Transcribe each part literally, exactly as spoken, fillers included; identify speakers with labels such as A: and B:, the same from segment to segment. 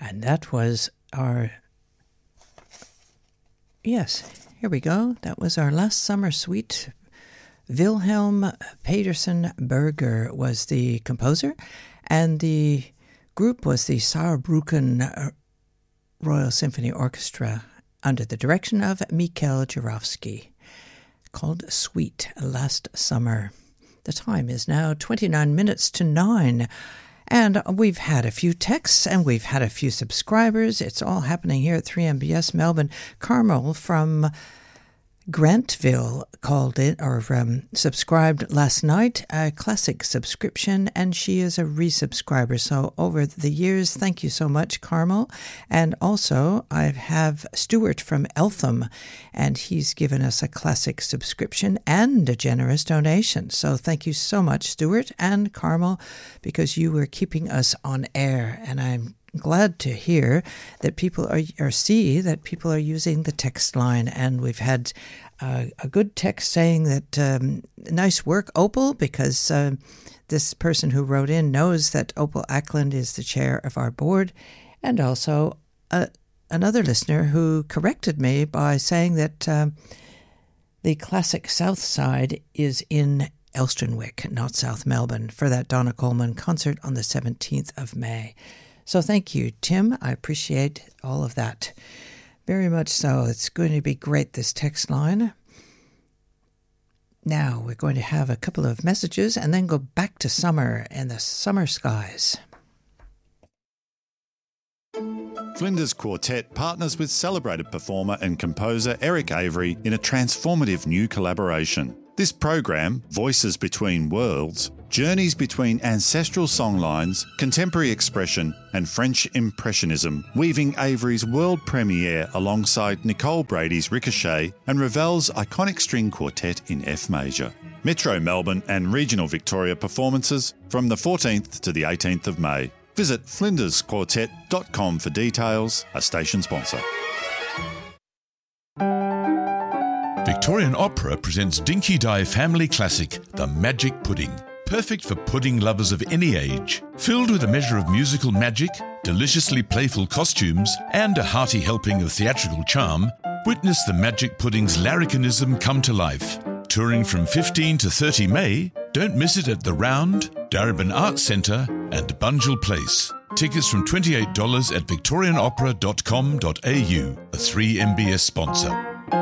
A: And that was our... Yes, here we go. That was our last summer suite. Wilhelm Petersen Berger was the composer, and the group was the Saarbrücken Royal Symphony Orchestra under the direction of Mikhail Jarowski, called Suite Last Summer. The time is now twenty-nine minutes to nine, and we've had a few texts and we've had a few subscribers. It's all happening here at three M B S Melbourne. Carmel from Grantville called it, or um, subscribed last night, a classic subscription, and she is a resubscriber. So over the years, thank you so much, Carmel. And also, I have Stuart from Eltham, and he's given us a classic subscription and a generous donation. So thank you so much, Stuart and Carmel, because you were keeping us on air, and I'm glad to hear that people are, or see that people are using the text line. And we've had uh, a good text saying that um, nice work, Opal, because uh, this person who wrote in knows that Opal Ackland is the chair of our board. And also uh, another listener who corrected me by saying that um, the classic South Side is in Elsternwick, not South Melbourne, for that Donna Coleman concert on the seventeenth of May. So thank you, Tim. I appreciate all of that. Very much so. It's going to be great, this text line. Now we're going to have a couple of messages and then go back to summer and the summer skies.
B: Flinders Quartet partners with celebrated performer and composer Eric Avery in a transformative new collaboration. This program, Voices Between Worlds, journeys between ancestral songlines, contemporary expression and French Impressionism, weaving Avery's world premiere alongside Nicole Brady's Ricochet and Ravel's iconic string quartet in F major. Metro Melbourne and regional Victoria performances from the fourteenth to the eighteenth of May. Visit flinders quartet dot com for details, a station sponsor.
C: Victorian Opera presents Dinky Di family classic, The Magic Pudding. Perfect for pudding lovers of any age. Filled with a measure of musical magic, deliciously playful costumes, and a hearty helping of theatrical charm, witness the Magic Pudding's larrikinism come to life. Touring from fifteenth to thirtieth May, don't miss it at The Round, Darebin Arts Centre and Bunjil Place. Tickets from twenty-eight dollars at victorian opera dot com dot a u, a three M B S sponsor.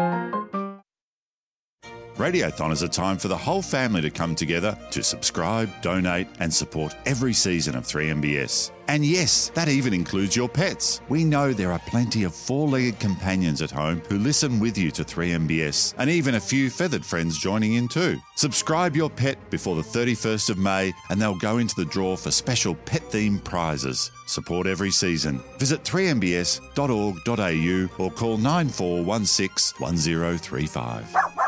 B: Radiothon is a time for the whole family to come together to subscribe, donate and support every season of three M B S. And yes, that even includes your pets. We know there are plenty of four-legged companions at home who listen with you to three M B S, and even a few feathered friends joining in too. Subscribe your pet before the thirty-first of May and they'll go into the draw for special pet-themed prizes. Support every season. Visit three m b s dot org dot a u or call nine four one six one zero three five.